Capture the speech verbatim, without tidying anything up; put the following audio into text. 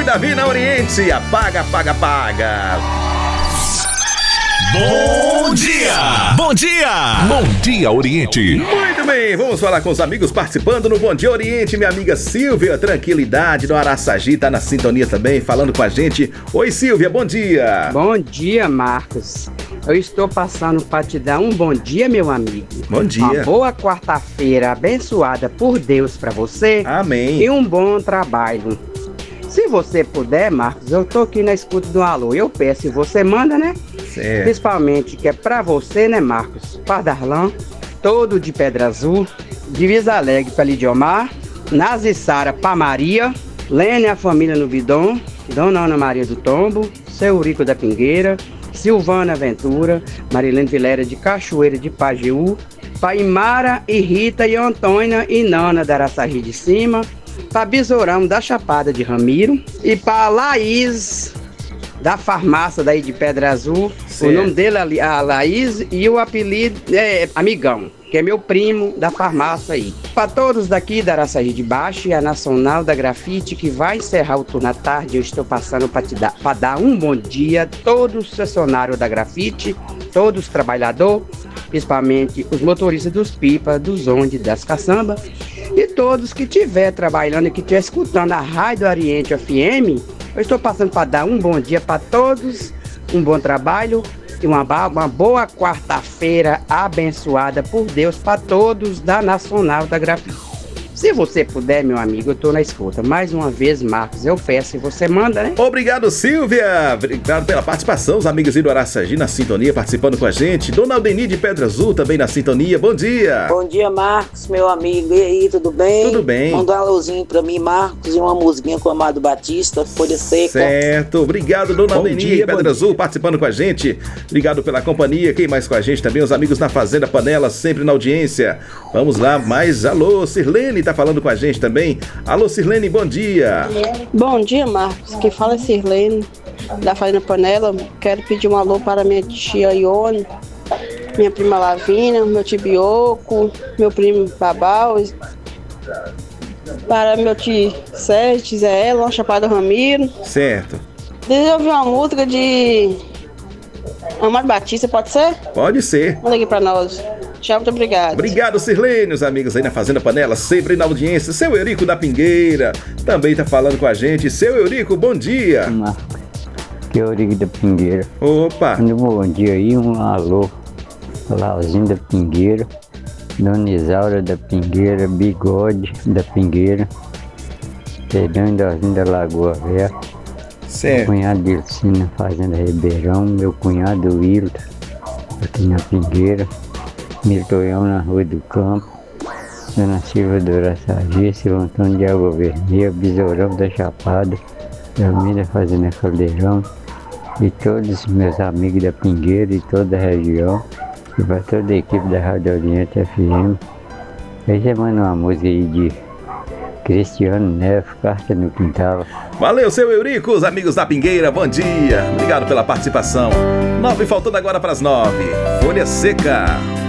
Davi na Oriente. Apaga, apaga, apaga. Bom dia! Bom dia! Bom dia, Oriente! Muito bem, vamos falar com os amigos participando no Bom Dia Oriente. Minha amiga Silvia, Tranquilidade no Araçagi, tá na sintonia também, falando com a gente. Oi, Silvia, bom dia! Bom dia, Marcos. Eu estou passando para te dar um bom dia, meu amigo. Bom dia. Uma boa quarta-feira abençoada por Deus para você. Amém. E um bom trabalho. Se você puder, Marcos, eu tô aqui na escuta do alô. Eu peço e você manda, né? Certo. Principalmente que é pra você, né, Marcos? Para Darlan, todo de Pedra Azul, Divisa Alegre para Lidiomar, Nazissara para Maria, Lênia, a família no Vidom, Dona Ana Maria do Tombo, Seu Rico da Pingueira, Silvana Ventura, Marilene Vilera de Cachoeira de Pajeú, para Imara e Rita e Antônia e Nana da Araçagi de Cima, para Besourão da Chapada de Ramiro e para Laís da farmácia daí de Pedra Azul. Certo. O nome dele é a Laís e o apelido é Amigão, que é meu primo da farmácia aí. Para todos daqui da Araçagi de Baixo e a Nacional da Grafite, que vai encerrar o turno à tarde, eu estou passando para te dar, para dar um bom dia a todos os funcionários da Grafite, todos os trabalhadores, principalmente os motoristas dos pipas, dos onde, das caçambas, e todos que estiver trabalhando e que estiver escutando a Rádio Oriente F M. Eu estou passando para dar um bom dia para todos, um bom trabalho e uma, uma boa quarta-feira abençoada por Deus para todos da Nacional da Grafite. Se você puder, meu amigo, eu estou na escuta. Mais uma vez, Marcos, eu peço e você manda, né? Obrigado, Silvia. Obrigado pela participação. Os amigos aí do Araçagi na sintonia, participando com a gente. Dona Aldeni de Pedra Azul também na sintonia. Bom dia. Bom dia, Marcos, meu amigo. E aí, tudo bem? Tudo bem. Manda um alôzinho pra mim, Marcos, e uma musiquinha com o Amado Batista, Folha Seca. Certo. Obrigado, Dona Aldeni de Pedra Azul, participando com a gente. Obrigado pela companhia. Quem mais com a gente também? Os amigos na Fazenda Panela, sempre na audiência. Vamos lá, mais alô, Sirlene tá falando com a gente também. Alô, Sirlene, bom dia. Bom dia, Marcos. Quem fala é Sirlene, da Fazenda Panela. Quero pedir um alô para minha tia Ione, minha prima Lavínia, meu tio Bioco, meu primo Babau, para meu tio Sérgio, Zé Ela, Chapada Ramiro. Certo. Desejo ouvir uma música de Amado Batista, pode ser? Pode ser. Manda aqui pra nós. Tchau, muito obrigado. Obrigado, Sirlene, os amigos aí na Fazenda Panela, sempre na audiência. Seu Eurico da Pingueira também tá falando com a gente. Seu Eurico, bom dia. Marcos, que é o Eurico da Pingueira. Opa. Um bom dia aí, um alô. Lauzinho da Pingueira, Dona Isaura da Pingueira, Bigode da Pingueira, Fernando da Lagoa Velha. Certo. Meu cunhado Dilcina, Fazenda Ribeirão, meu cunhado Wilton, aqui na Pingueira, Mirtoião na Rua do Campo, Dona Silva do Araçagi, Silvio Antônio de Água Vermelha, Besourão da Chapada, Belmiro da Fazenda Caldeirão, e todos os meus amigos da Pingueira e toda a região, e para toda a equipe da Rádio Oriente F M. Aí você manda uma música aí de Cristiano Neves, Carta no Quintal. Valeu, seu Eurico, os amigos da Pingueira, bom dia. Obrigado pela participação. Nove faltando agora para as nove. Folha Seca.